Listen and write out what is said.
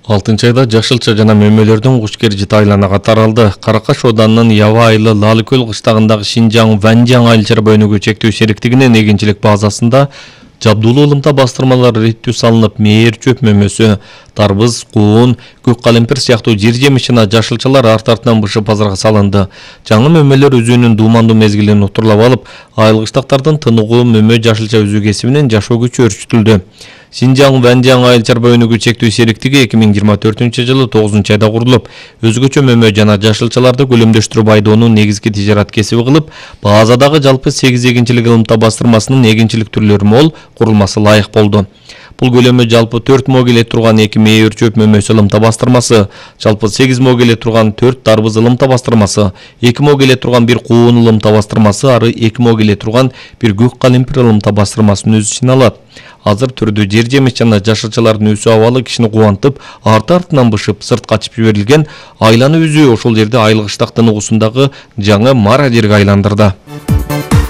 6 айда жашылча жана мөмөлөрдүн кучкер жыты айланага таралды. Каракаш оданынын Ява айылы Лалыкөл кыштагындагы Шинжаң Ванжаң айыл чарба өнүгүү чектөө сериктигинин эгинчилик базасында жабдуулуу ылымта бастырмалар реттүү салынып, мээр чөп мөмөсү, тарбыз, куун, көк калемпир сыяктуу жер жемиш жана жашылчалар арт-артынан бышып базарга салынды. Жаңы мөмөлөр өзүнүн дуумандуу мезгилин утурлап алып, айылгычтактардын тыныгуу мөмө жашылча үзүү кесибинен жашоо күчү өрчүтүлдү. Шинжаң Ванжаң айыл чарба өнүгүү чектөө сериктиги 2024-жылы 9 айда курулуп, өзгөчө мөмө жана жашылчаларды көлөмдөштүрүп айдоонун негизги тижарат кесиби кылып, базадагы жалпы 8 эгинчилик ылымта бастырмасынын эгинчилик түрлөрү мол курулмасы лайык болду. Бул көлөмү жалпы 4 мо келе турган 2 мээр чөп мөмөсү ылымта бастырмасы, жалпы 8 мо келе турган 4 тарбыз ылымта бастырмасы, 2 мо келе турган 1 куун ылымта бастырмасы, ары 2 мо келе турган 1 көк калемпир ылымта бастырмасынын өзү ичине алат. Азыр түрдүү жер жемиш жана жашылчалардын өсүү абалы кишини кубантып, арты-артынан бышып, сырт качып жиберилген айланы үзүү ошол жерде айылгычтак тыныгуусундагы жаңы мара жерге айландырды.